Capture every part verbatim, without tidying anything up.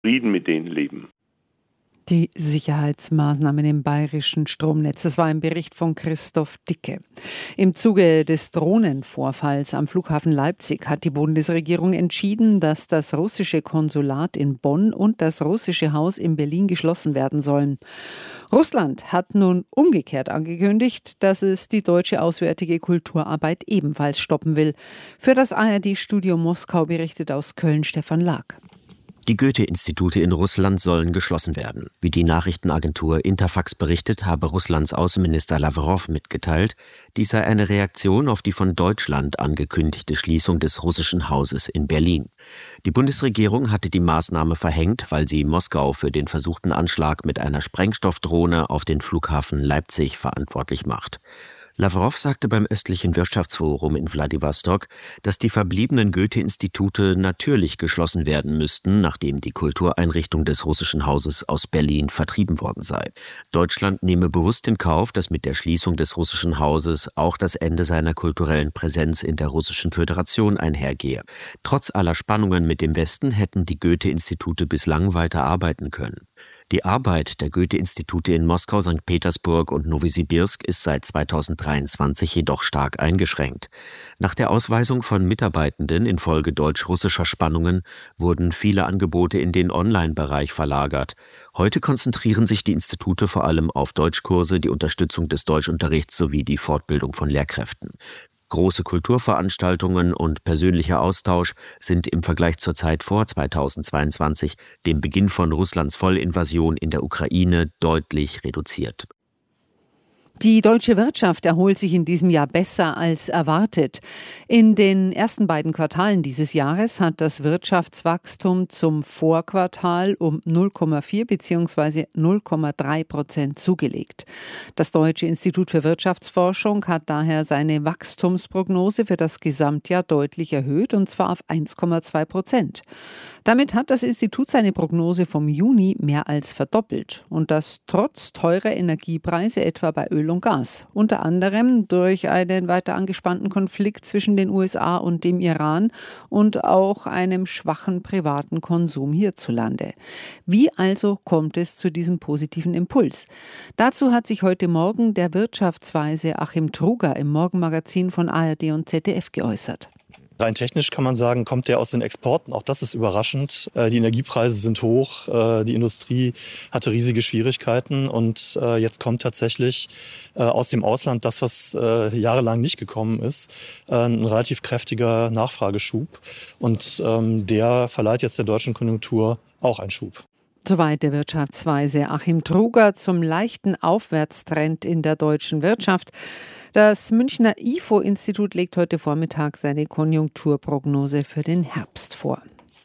Frieden mit denen leben. Die Sicherheitsmaßnahmen im bayerischen Stromnetz. Das war ein Bericht von Christoph Dicke. Im Zuge des Drohnenvorfalls am Flughafen Leipzig hat die Bundesregierung entschieden, dass das russische Konsulat in Bonn und das russische Haus in Berlin geschlossen werden sollen. Russland hat nun umgekehrt angekündigt, dass es die deutsche auswärtige Kulturarbeit ebenfalls stoppen will. Für das A R D-Studio Moskau berichtet aus Köln Stefan Lag. Die Goethe-Institute in Russland sollen geschlossen werden. Wie die Nachrichtenagentur Interfax berichtet, habe Russlands Außenminister Lavrov mitgeteilt, dies sei eine Reaktion auf die von Deutschland angekündigte Schließung des russischen Hauses in Berlin. Die Bundesregierung hatte die Maßnahme verhängt, weil sie Moskau für den versuchten Anschlag mit einer Sprengstoffdrohne auf den Flughafen Leipzig verantwortlich macht. Lavrov sagte beim östlichen Wirtschaftsforum in Wladiwostok, dass die verbliebenen Goethe-Institute natürlich geschlossen werden müssten, nachdem die Kultureinrichtung des russischen Hauses aus Berlin vertrieben worden sei. Deutschland nehme bewusst in Kauf, dass mit der Schließung des russischen Hauses auch das Ende seiner kulturellen Präsenz in der Russischen Föderation einhergehe. Trotz aller Spannungen mit dem Westen hätten die Goethe-Institute bislang weiter arbeiten können. Die Arbeit der Goethe-Institute in Moskau, Sankt Petersburg und Nowosibirsk ist seit zweitausenddreiundzwanzig jedoch stark eingeschränkt. Nach der Ausweisung von Mitarbeitenden infolge deutsch-russischer Spannungen wurden viele Angebote in den Online-Bereich verlagert. Heute konzentrieren sich die Institute vor allem auf Deutschkurse, die Unterstützung des Deutschunterrichts sowie die Fortbildung von Lehrkräften. Große Kulturveranstaltungen und persönlicher Austausch sind im Vergleich zur Zeit vor zweitausendzweiundzwanzig, dem Beginn von Russlands Vollinvasion in der Ukraine, deutlich reduziert. Die deutsche Wirtschaft erholt sich in diesem Jahr besser als erwartet. In den ersten beiden Quartalen dieses Jahres hat das Wirtschaftswachstum zum Vorquartal um null Komma vier bzw. null Komma drei Prozent zugelegt. Das Deutsche Institut für Wirtschaftsforschung hat daher seine Wachstumsprognose für das Gesamtjahr deutlich erhöht, und zwar auf eins Komma zwei Prozent. Damit hat das Institut seine Prognose vom Juni mehr als verdoppelt. Und das trotz teurer Energiepreise, etwa bei Öl und Gas. Unter anderem durch einen weiter angespannten Konflikt zwischen den U S A und dem Iran und auch einem schwachen privaten Konsum hierzulande. Wie also kommt es zu diesem positiven Impuls? Dazu hat sich heute Morgen der Wirtschaftsweise Achim Truger im Morgenmagazin von A R D und Z D F geäußert. Rein technisch kann man sagen, kommt der aus den Exporten. Auch das ist überraschend. Die Energiepreise sind hoch. Die Industrie hatte riesige Schwierigkeiten. Und jetzt kommt tatsächlich aus dem Ausland das, was jahrelang nicht gekommen ist, ein relativ kräftiger Nachfrageschub. Und der verleiht jetzt der deutschen Konjunktur auch einen Schub. Soweit der Wirtschaftsweise Achim Truger zum leichten Aufwärtstrend in der deutschen Wirtschaft. Das Münchner I F O-Institut legt heute Vormittag seine Konjunkturprognose für den Herbst vor.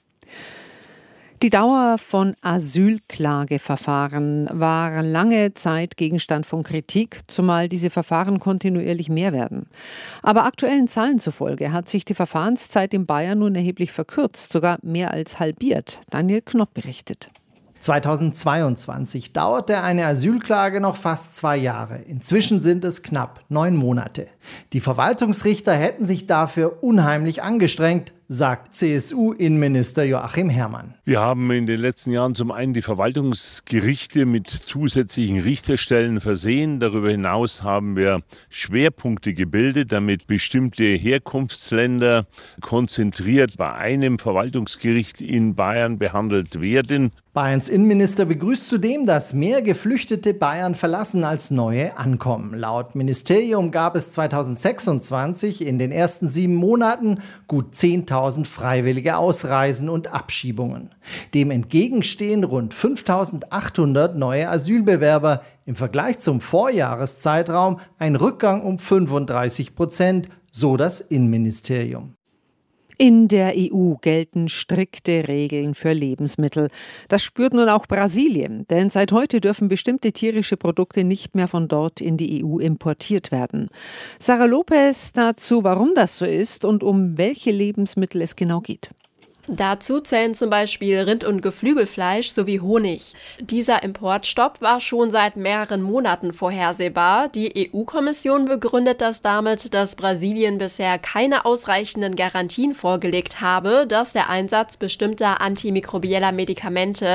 Die Dauer von Asylklageverfahren war lange Zeit Gegenstand von Kritik, zumal diese Verfahren kontinuierlich mehr werden. Aber aktuellen Zahlen zufolge hat sich die Verfahrenszeit in Bayern nun erheblich verkürzt, sogar mehr als halbiert. Daniel Knopp berichtet. zweitausendzweiundzwanzig dauerte eine Asylklage noch fast zwei Jahre. Inzwischen sind es knapp neun Monate. Die Verwaltungsrichter hätten sich dafür unheimlich angestrengt, sagt C S U-Innenminister Joachim Herrmann. Wir haben in den letzten Jahren zum einen die Verwaltungsgerichte mit zusätzlichen Richterstellen versehen. Darüber hinaus haben wir Schwerpunkte gebildet, damit bestimmte Herkunftsländer konzentriert bei einem Verwaltungsgericht in Bayern behandelt werden. Bayerns Innenminister begrüßt zudem, dass mehr Geflüchtete Bayern verlassen als neue ankommen. Laut Ministerium gab es zweitausendsechsundzwanzig in den ersten sieben Monaten gut zehntausend freiwillige Ausreisen und Abschiebungen. Dem entgegenstehen rund fünftausendachthundert neue Asylbewerber. Im Vergleich zum Vorjahreszeitraum ein Rückgang um fünfunddreißig Prozent, so das Innenministerium. In der E U gelten strikte Regeln für Lebensmittel. Das spürt nun auch Brasilien, denn seit heute dürfen bestimmte tierische Produkte nicht mehr von dort in die E U importiert werden. Sarah Lopez dazu, warum das so ist und um welche Lebensmittel es genau geht. Dazu zählen zum Beispiel Rind- und Geflügelfleisch sowie Honig. Dieser Importstopp war schon seit mehreren Monaten vorhersehbar. Die E U-Kommission begründet das damit, dass Brasilien bisher keine ausreichenden Garantien vorgelegt habe, dass der Einsatz bestimmter antimikrobieller Medikamente